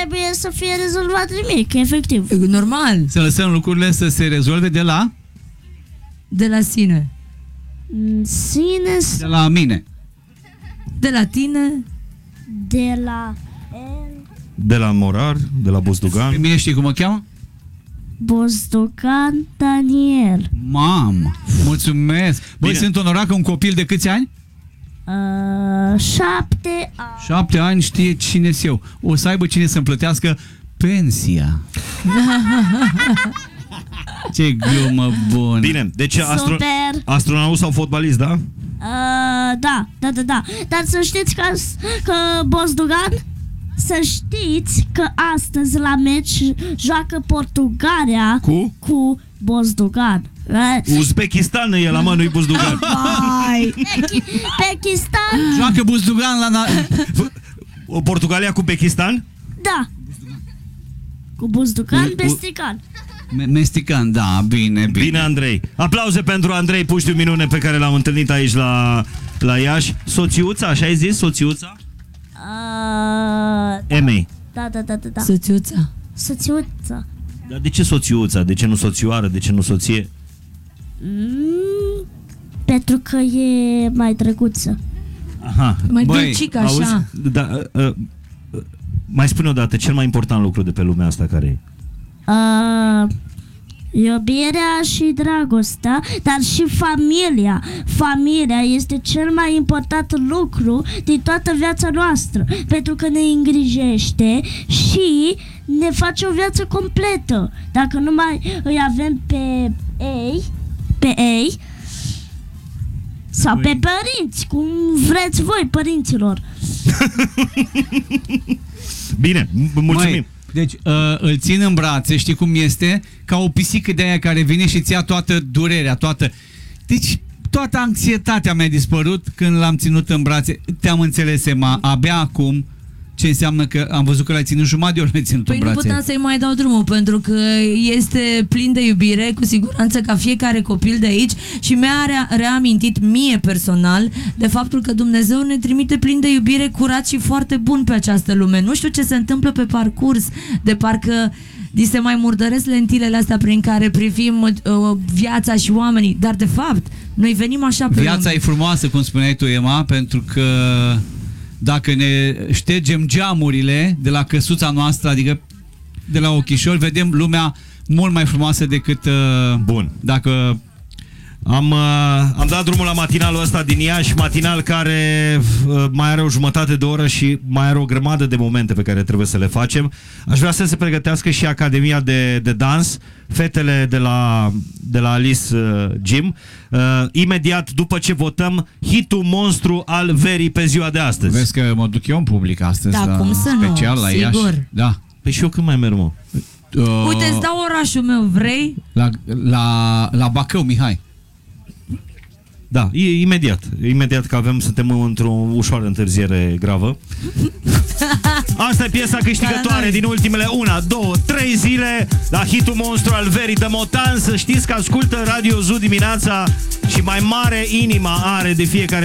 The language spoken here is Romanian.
trebuie să fie rezolvat nimic, efectiv. Normal. Să lăsăm lucrurile să se rezolve de la sine. Sine, de la mine. De la tine. de la el, De la Morar, de la Buzdugan. Pe mine știi cum mă cheamă? Bozdogan Daniel. Mamă, mulțumesc. Băi, Bine. sunt onorat că un copil de câți ani? 7 ani. 7 ani știe cine eu. O să aibă cine să-mi plătească pensia. Ce glumă bună. Bine, deci Super. astronaut sau fotbalist, da? Da. Dar să știți că Bozdogan, să știți că astăzi la meci joacă Portugalia cu Bozdogan. Uzbekistan e la mă, nu-i Buzdugan. Pakistan? Joacă Buzdugan la... Portugalia cu Pakistan? Da. Cu Buzdugan, Bestican. Mestican, da, bine. Bine, Andrei. Aplauze pentru Andrei Puștiu Minune, pe care l-am întâlnit aici la Iași. Soțiuța, așa ai zis? Soțiuța? Emei. Da. Soțiuța. Soțiuța. Dar de ce soțiuța? De ce nu soțioară? De ce nu soție? Pentru că e mai drăguță. Aha. Mai Băi, dulcică Auzi? așa. Da, mai spune odată, cel mai important lucru de pe lumea asta care e? Iubirea și dragostea, dar și familia. Familia este cel mai important lucru din toată viața noastră, pentru că ne îngrijește și ne face o viață completă. Dacă nu mai îi avem pe ei sau pe părinți, cum vreți voi, părinților. Bine, mulțumim. Măi, deci îl țin în brațe, știi cum este? Ca o pisică de aia care vine și îți ia toată durerea, toată... Deci toată anxietatea mi-a dispărut când l-am ținut în brațe. Te-am înțeles, Emma, abia acum ce înseamnă că am văzut că l-ai ținut jumătate de ori, l-ai ținut Păi în nu brațe. puteam să-i mai dau drumul, pentru că este plin de iubire, cu siguranță, ca fiecare copil de aici, și mi-a reamintit mie personal de faptul că Dumnezeu ne trimite plin de iubire, curat și foarte bun pe această lume. Nu știu ce se întâmplă pe parcurs, de parcă ni se mai murdăresc lentilele astea prin care privim viața și oamenii, dar de fapt noi venim așa pe Viața lume. e frumoasă, cum spuneai tu, Emma, pentru că dacă ne ștergem geamurile de la căsuța noastră, adică de la ochișori, vedem lumea mult mai frumoasă decât Bun. dacă... Am dat drumul la matinalul ăsta din Iași, matinal care mai are o jumătate de oră și mai are o grămadă de momente pe care trebuie să le facem. Aș vrea să se pregătească și Academia de Dans, fetele de la Alice Gym. Imediat după ce votăm hitul monstru al verii pe ziua de astăzi. Vezi că mă duc eu în public astăzi, Da, la cum să nu, special la Iași. sigur. Da. Păi și eu când mai merg, mă? Uite, îți dau orașul meu, vrei? La Bacău, Mihai. Da, imediat că suntem într-o ușoară întârziere gravă. Asta e piesa câștigătoare din ultimele 1, 2, 3 zile la hitul monstru al verii de Motan. Să știți că ascultă Radio Zoo dimineața și mai mare inima are de fiecare